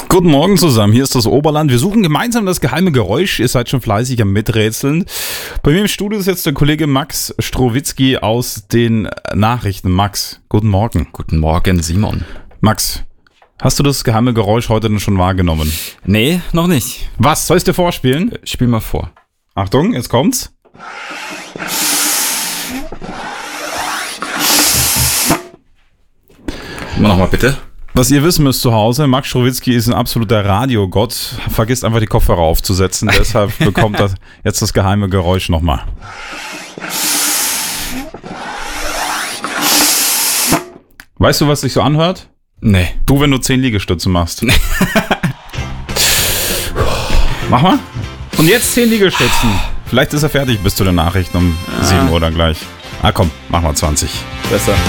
Guten Morgen zusammen, hier ist das Oberland. Wir suchen gemeinsam das geheime Geräusch. Ihr seid schon fleißig am Miträtseln. Bei mir im Studio ist jetzt der Kollege Max Strowitzki aus den Nachrichten. Max, guten Morgen. Guten Morgen, Simon. Max, hast du das geheime Geräusch heute denn schon wahrgenommen? Nee, noch nicht. Was, soll ich dir vorspielen? Spiel mal vor. Achtung, jetzt kommt's. Nochmal bitte. Was ihr wissen müsst zu Hause, Max Strowitzki ist ein absoluter Radiogott. Vergisst einfach die Kopfhörer aufzusetzen, deshalb bekommt er jetzt das geheime Geräusch nochmal. Weißt du, was sich so anhört? Nee. Du, wenn du 10 Liegestütze machst. Mach mal. Und jetzt 10 Liegestützen. Vielleicht ist er fertig bis zu den Nachrichten um 7 Uhr dann gleich. Ah komm, mach mal 20. Besser.